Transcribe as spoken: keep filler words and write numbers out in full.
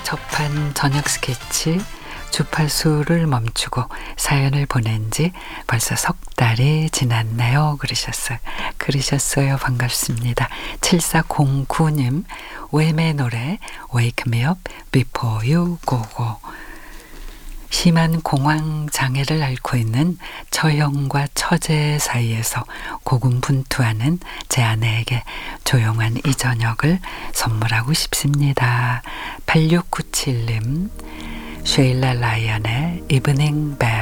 접한 저녁 스케치 주파수를 멈추고 사연을 보낸 지 벌써 석 달이 지났네요. 그러셨어요. 그러셨어요. 반갑습니다. 칠사공구 님 웸의 노래 Wake Me Up Before You Go Go. 심한 공황 장애를 앓고 있는 처형과 처제 사이에서 고군분투하는 제 아내에게 조용한 이 저녁을 선물하고 싶습니다. 팔육구칠 님 쉐일라 라이언의 이브닝 벨.